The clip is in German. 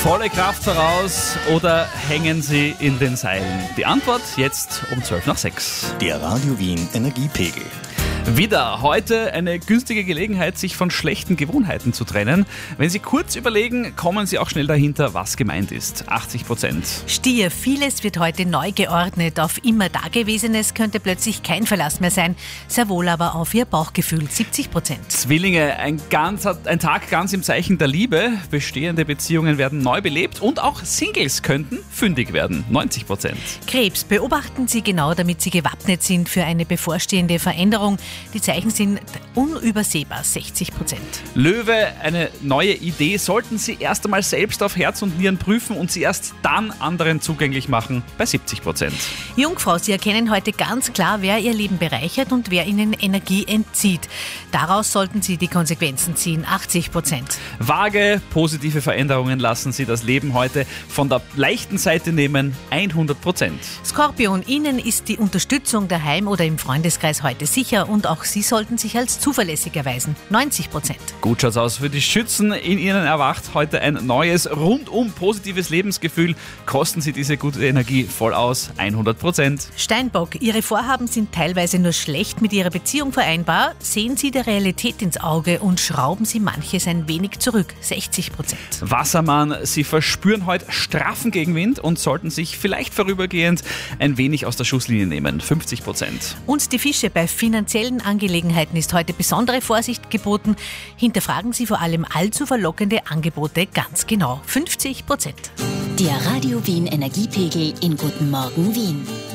Volle Kraft voraus oder hängen Sie in den Seilen? Die Antwort jetzt um 6:12. Der Radio Wien Energiepegel. Wieder heute eine günstige Gelegenheit, sich von schlechten Gewohnheiten zu trennen. Wenn Sie kurz überlegen, kommen Sie auch schnell dahinter, was gemeint ist. 80%. Stier, vieles wird heute neu geordnet. Auf immer Dagewesenes könnte plötzlich kein Verlass mehr sein. Sehr wohl aber auf Ihr Bauchgefühl. 70%. Zwillinge, ein Tag ganz im Zeichen der Liebe. Bestehende Beziehungen werden neu belebt und auch Singles könnten fündig werden. 90%. Krebs, beobachten Sie genau, damit Sie gewappnet sind für eine bevorstehende Veränderung. Die Zeichen sind unübersehbar. 60%. Löwe, eine neue Idee sollten Sie erst einmal selbst auf Herz und Nieren prüfen und sie erst dann anderen zugänglich machen. Bei 70%. Jungfrau, Sie erkennen heute ganz klar, wer Ihr Leben bereichert und wer Ihnen Energie entzieht. Daraus sollten Sie die Konsequenzen ziehen. 80%. Waage, positive Veränderungen lassen Sie das Leben heute von der leichten Seite nehmen. 100%. Skorpion, Ihnen ist die Unterstützung daheim oder im Freundeskreis heute sicher und auch Sie sollten sich als zuverlässig erweisen. 90%. Gut schaut's aus für die Schützen. In Ihnen erwacht heute ein neues, rundum positives Lebensgefühl. Kosten Sie diese gute Energie voll aus. 100%. Steinbock, Ihre Vorhaben sind teilweise nur schlecht mit Ihrer Beziehung vereinbar. Sehen Sie der Realität ins Auge und schrauben Sie manches ein wenig zurück. 60%. Wassermann, Sie verspüren heute straffen Gegenwind und sollten sich vielleicht vorübergehend ein wenig aus der Schusslinie nehmen. 50%. Und die Fische, bei finanziellen Angelegenheiten ist heute besondere Vorsicht geboten. Hinterfragen Sie vor allem allzu verlockende Angebote ganz genau. 50%. Der Radio Wien Energiepegel in Guten Morgen Wien.